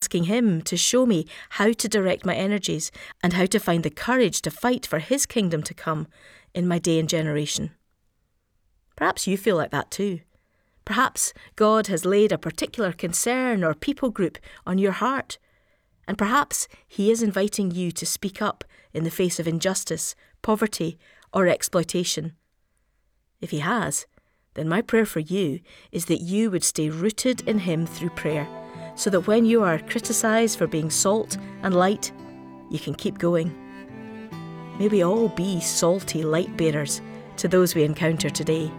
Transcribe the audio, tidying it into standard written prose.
asking Him to show me how to direct my energies and how to find the courage to fight for His kingdom to come in my day and generation. Perhaps you feel like that too. Perhaps God has laid a particular concern or people group on your heart, and perhaps He is inviting you to speak up in the face of injustice, poverty, or exploitation. If He has, then my prayer for you is that you would stay rooted in Him through prayer, so that when you are criticised for being salt and light, you can keep going. May we all be salty light bearers to those we encounter today.